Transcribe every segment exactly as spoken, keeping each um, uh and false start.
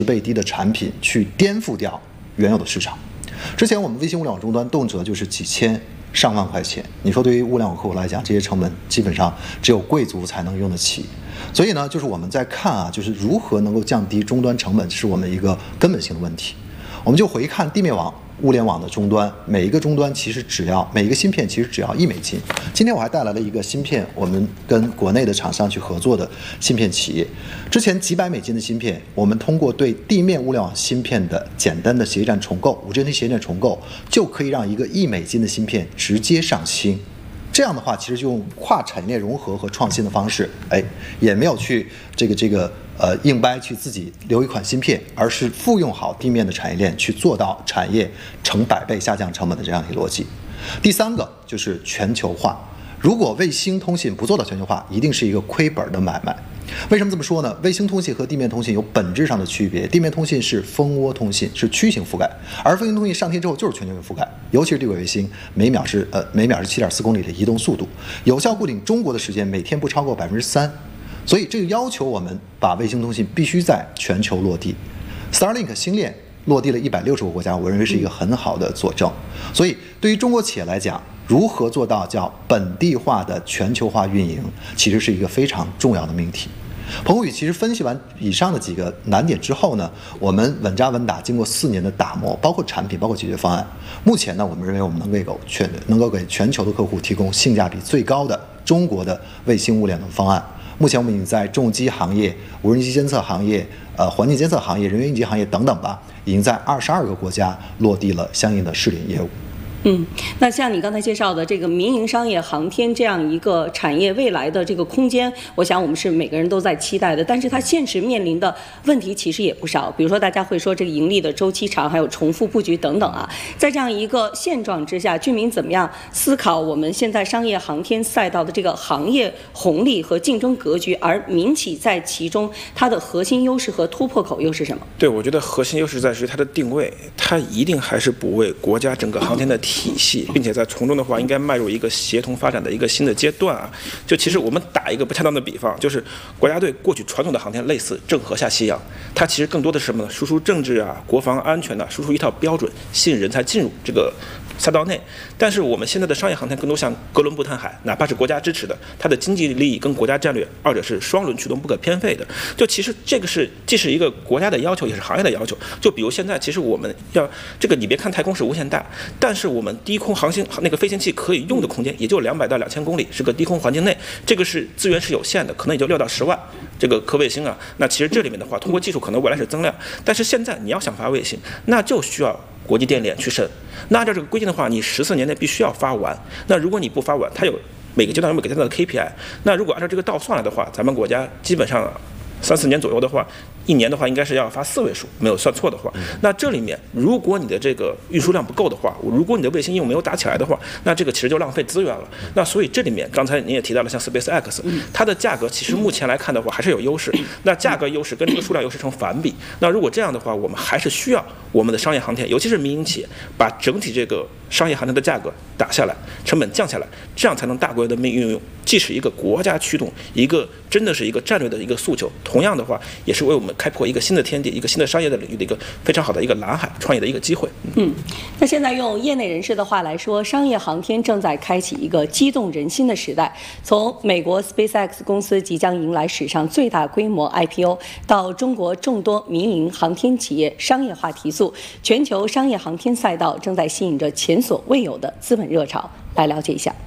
倍低的产品去颠覆掉原有的市场。之前我们微信物联网终端动辄就是几千上万块钱，你说对于物联网客户来讲，这些成本基本上只有贵族才能用得起。所以呢，就是我们在看啊，就是如何能够降低终端成本，是我们一个根本性的问题。我们就回看地面网物联网的终端，每一个终端其实只要每一个芯片其实只要一美金。今天我还带来了一个芯片，我们跟国内的厂商去合作的芯片企业。之前几百美金的芯片，我们通过对地面物联网芯片的简单的协议站重构，五 G N T 协议站重构，就可以让一个一美金的芯片直接上芯。这样的话，其实就用跨产业链融合和创新的方式，哎，也没有去这个这个呃硬掰去自己留一款芯片，而是复用好地面的产业链，去做到产业成百倍下降成本的这样一个逻辑。第三个就是全球化，如果卫星通信不做到全球化，一定是一个亏本的买卖。为什么这么说呢？卫星通信和地面通信有本质上的区别，地面通信是蜂窝通信，是区域性覆盖，而卫星通信上天之后就是全球性覆盖，尤其是地轨卫星，每秒是呃每秒是七点四公里的移动速度，有效固定中国的时间每天不超过百分之三，所以这个要求我们把卫星通信必须在全球落地。Starlink 星链落地了一百六十个国家，我认为是一个很好的佐证。所以对于中国企业来讲，如何做到叫本地化的全球化运营，其实是一个非常重要的命题。彭宏宇其实分析完以上的几个难点之后呢，我们稳扎稳打，经过四年的打磨，包括产品，包括解决方案，目前呢，我们认为我们能给全能够给全球的客户提供性价比最高的中国的卫星物联网方案。目前我们已经在重机行业、无人机监测行业、呃环境监测行业、人员应急行业等等吧，已经在二十二个国家落地了相应的试点业务。 嗯，那像你刚才介绍的这个民营商业航天这样一个产业未来的这个空间，我想我们是每个人都在期待的。但是它现实面临的问题其实也不少，比如说大家会说这个盈利的周期长，还有重复布局等等啊。在这样一个现状之下，居民怎么样思考我们现在商业航天赛道的这个行业红利和竞争格局，而民企在其中它的核心优势和突破口又是什么？ 对，我觉得核心优势在于它的定位，它一定还是不为国家整个航天的体系，并且在从中的话，应该迈入一个协同发展的一个新的阶段啊。就其实我们打一个不恰当的比方，就是国家队过去传统的航天类似郑和下西洋，它其实更多的是什么呢？输出政治啊、国防安全的、啊，输出一套标准，吸引人才进入这个赛道内。但是我们现在的商业航天更多像哥伦布探海，哪怕是国家支持的，它的经济利益跟国家战略二者是双轮驱动不可偏废的。就其实这个是既是一个国家的要求，也是行业的要求。就比如现在，其实我们要这个，你别看太空是无限大，但是我们低空航行那个飞行器可以用的空间也就两百到两千公里，是个低空环境内，这个是资源是有限的，可能也就六到十万这个颗卫星啊。那其实这里面的话，通过技术可能未来是增量，但是现在你要想发卫星，那就需要国际电联去审。那按照这个规定的话，你十四年内必须要发完。那如果你不发完，它有每个阶段有每个阶段的 K P I。那如果按照这个倒算来的话，咱们国家基本上三四年左右的话，一年的话应该是要发四位数，没有算错的话。那这里面如果你的这个运输量不够的话，如果你的卫星应用没有打起来的话，那这个其实就浪费资源了。那所以这里面刚才您也提到了，像 SpaceX， 它的价格其实目前来看的话还是有优势。那价格优势跟这个数量优势成反比。那如果这样的话，我们还是需要我们的商业航天，尤其是民营企业，把整体这个商业航天的价格打下来，成本降下来，这样才能大规模的运用。既是一个国家驱动，一个真的是一个战略的一个诉求，同样的话，也是为我们开拓一个新的天地，一个新的商业的领域的一个非常好的一个蓝海创业的一个机会。 嗯，那现在用业内人士的话来说，商业航天正在开启一个激动人心的时代。从美国 SpaceX 公司即将迎来史上最大规模 I P O， 到中国众多民营航天企业商业化提速，全球商业航天赛道正在吸引着前所未有的资本热潮。来了解一下。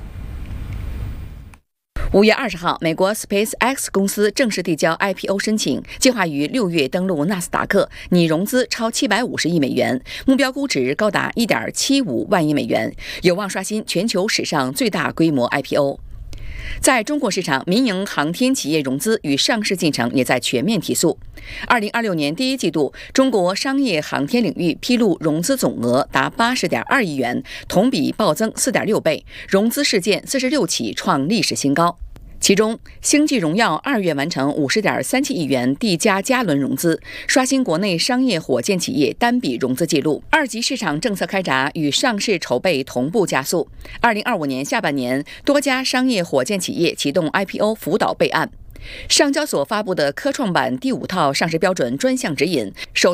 五月二十号，美国 SpaceX 公司正式递交 I P O 申请，计划于六月登陆纳斯达克，拟融资超七百五十亿美元，目标估值高达一点七五万亿美元，有望刷新全球史上最大规模 I P O。在中国市场，民营航天企业融资与上市进程也在全面提速。二零二六年第一季度，中国商业航天领域披露融资总额达八十点二亿元，同比暴增四点六倍，融资事件四十六起，创历史新高。其中，星际荣耀二月完成五十点三七亿元 D 加加轮融资，刷新国内商业火箭企业单笔融资记录。二级市场政策开闸与上市筹备同步加速。二零二五年下半年，多家商业火箭企业启动 I P O 辅导备案。 上交所发布的科创板第五套上市标准专项指引首